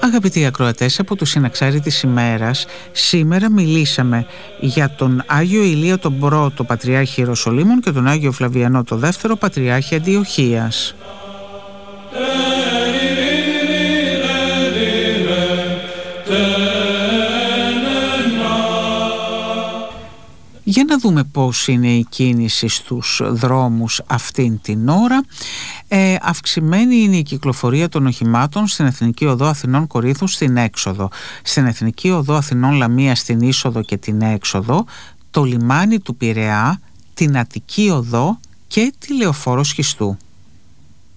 Αγαπητοί ακροατές, από το Συναξάρι της ημέρας, σήμερα μιλήσαμε για τον Άγιο Ηλία τον πρώτο Πατριάρχη Ιεροσολύμων και τον Άγιο Φλαβιανό το δεύτερο Πατριάρχη Αντιοχίας. Για να δούμε πώς είναι η κίνηση στους δρόμους αυτήν την ώρα. Αυξημένη είναι η κυκλοφορία των οχημάτων στην Εθνική Οδό Αθηνών Κορίνθου στην έξοδο, στην Εθνική Οδό Αθηνών Λαμία στην είσοδο και την έξοδο, το λιμάνι του Πειραιά, την Αττική Οδό και τη Λεωφόρο Σχιστού.